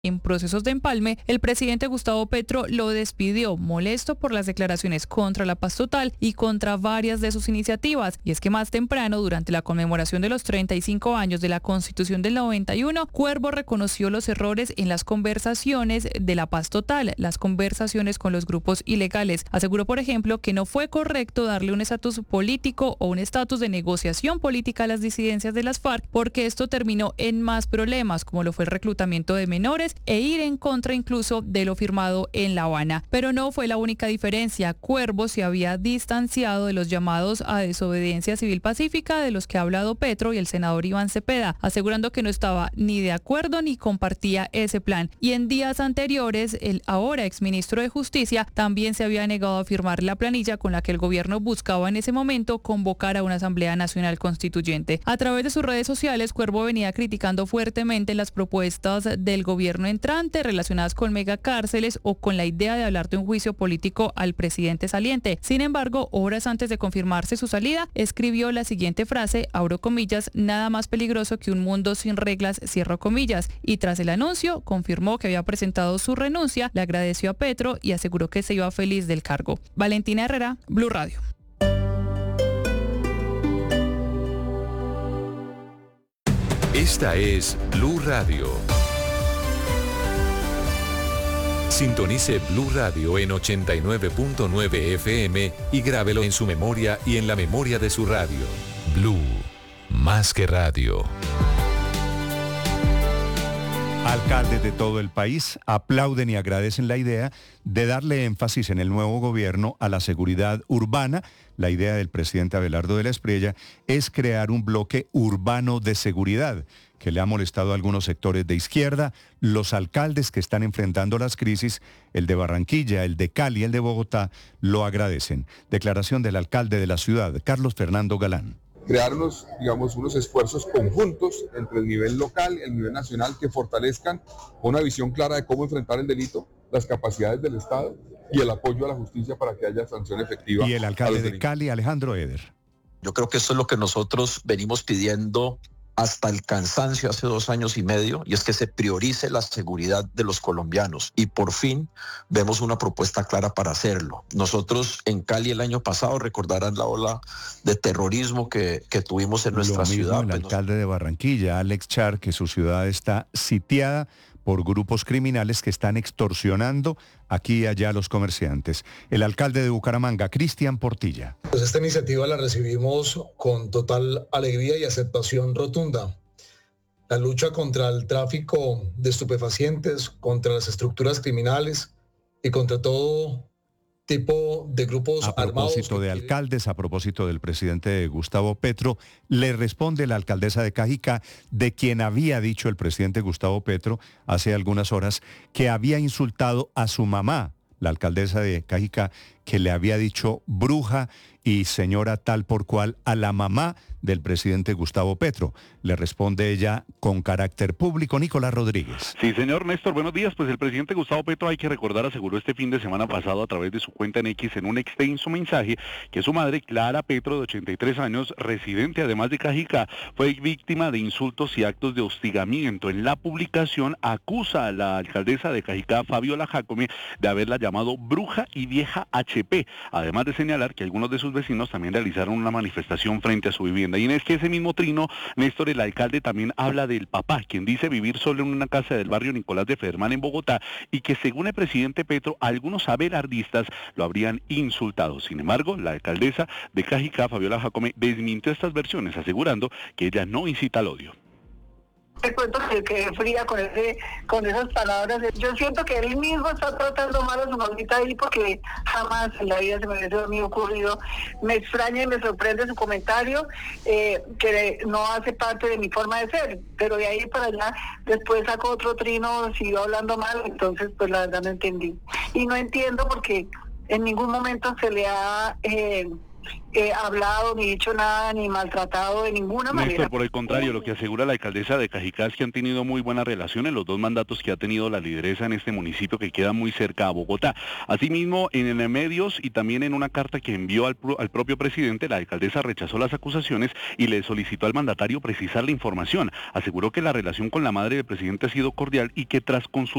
En procesos de empalme, el presidente Gustavo Petro lo despidió, molesto por las declaraciones contra la paz total y contra varias de sus iniciativas. Y es que más temprano, durante la conmemoración de los 35 años de la Constitución del 91, Cuervo reconoció los errores en las conversaciones de la paz total, las conversaciones con los grupos ilegales. Aseguró, por ejemplo, que no fue correcto darle un estatus político o un estatus de negociación política a las disidencias de las FARC, porque esto terminó en más problemas, como lo fue el reclutamiento de menores e ir en contra incluso de lo firmado en La Habana. Pero no fue la única diferencia. Cuervo se había distanciado de los llamados a desobediencia civil pacífica de los que ha hablado Petro y el senador Iván Cepeda, asegurando que no estaba ni de acuerdo ni compartía ese plan. Y en días anteriores, el ahora exministro de Justicia también se había negado a firmar la planilla con la que el gobierno buscaba en ese momento convocar a una Asamblea Nacional Constituyente. A través de sus redes sociales, Cuervo venía criticando fuertemente las propuestas del gobierno entrante relacionadas con megacárceles o con la idea de hablar de un juicio político al presidente saliente. Sin embargo, horas antes de confirmarse su salida, escribió la siguiente frase, abro comillas, nada más peligroso que un mundo sin reglas, cierro comillas. Y tras el anuncio, confirmó que había presentado su renuncia, le agradeció a Petro y aseguró que se iba feliz del cargo. Valentina Herrera, Blue Radio. Esta es Blue Radio. Sintonice Blue Radio en 89.9 FM y grábelo en su memoria y en la memoria de su radio. Blue, más que radio. Alcaldes de todo el país aplauden y agradecen la idea de darle énfasis en el nuevo gobierno a la seguridad urbana. La idea del presidente Abelardo de la Espriella es crear un bloque urbano de seguridad que le ha molestado a algunos sectores de izquierda. Los alcaldes que están enfrentando las crisis, el de Barranquilla, el de Cali, el de Bogotá, lo agradecen. Declaración del alcalde de la ciudad, Carlos Fernando Galán. Crear unos esfuerzos conjuntos entre el nivel local y el nivel nacional que fortalezcan una visión clara de cómo enfrentar el delito, las capacidades del Estado y el apoyo a la justicia para que haya sanción efectiva. Y el alcalde de Cali, Alejandro Eder. Yo creo que esto es lo que nosotros venimos pidiendo hasta el cansancio hace 2 años y medio, y es que se priorice la seguridad de los colombianos. Y por fin vemos una propuesta clara para hacerlo. Nosotros en Cali el año pasado, recordarán la ola de terrorismo que tuvimos en nuestra ciudad. El alcalde de Barranquilla, Alex Char, que su ciudad está sitiada por grupos criminales que están extorsionando aquí y allá a los comerciantes. El alcalde de Bucaramanga, Cristian Portilla. Pues esta iniciativa la recibimos con total alegría y aceptación rotunda. La lucha contra el tráfico de estupefacientes, contra las estructuras criminales y contra todo tipo de grupos armados. A propósito de alcaldes, a propósito del presidente Gustavo Petro, le responde la alcaldesa de Cajicá, de quien había dicho el presidente Gustavo Petro hace algunas horas que había insultado a su mamá, la alcaldesa de Cajicá, que le había dicho bruja y señora tal por cual a la mamá del presidente Gustavo Petro. Le responde ella con carácter público, Nicolás Rodríguez. Sí, señor Néstor, buenos días. Pues el presidente Gustavo Petro, hay que recordar, aseguró este fin de semana pasado a través de su cuenta en X en un extenso mensaje que su madre, Clara Petro, de 83 años, residente además de Cajicá, fue víctima de insultos y actos de hostigamiento. En la publicación acusa a la alcaldesa de Cajicá, Fabiola Jacome, de haberla llamado bruja y vieja HP, además de señalar que algunos de sus vecinos también realizaron una manifestación frente a su vivienda. Y en ese mismo trino, Néstor, el alcalde también habla del papá, quien dice vivir solo en una casa del barrio Nicolás de Federman en Bogotá, y que según el presidente Petro, algunos abelardistas lo habrían insultado. Sin embargo, la alcaldesa de Cajicá, Fabiola Jacome, desmintió estas versiones, asegurando que ella no incita al odio. Te cuento que quedé fría con esas palabras. Yo siento que él mismo está tratando mal a su mamita ahí, porque jamás en la vida se me hubiese ni ocurrido. Me extraña y me sorprende su comentario, que no hace parte de mi forma de ser, pero de ahí para allá después sacó otro trino, siguió hablando mal, entonces pues la verdad no entendí. Y no entiendo porque en ningún momento se le ha hablado, ni dicho nada, ni maltratado de ninguna manera. Néstor, por el contrario, lo que asegura la alcaldesa de Cajicá es que han tenido muy buena relación en los 2 mandatos que ha tenido la lideresa en este municipio que queda muy cerca a Bogotá. Asimismo, en medios y también en una carta que envió al propio presidente, la alcaldesa rechazó las acusaciones y le solicitó al mandatario precisar la información. Aseguró que la relación con la madre del presidente ha sido cordial y que tras consultar